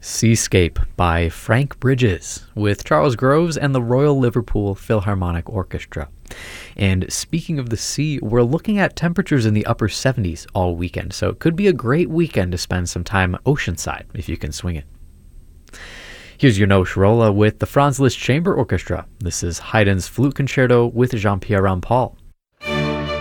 Seascape by Frank Bridges with Charles Groves and the Royal Liverpool Philharmonic Orchestra. And speaking of the sea, we're looking at temperatures in the upper 70s all weekend, so it could be a great weekend to spend some time oceanside if you can swing it. Here's Janos Rolla with the Franz Liszt Chamber Orchestra. This is Haydn's Flute Concerto with Jean-Pierre Rampal.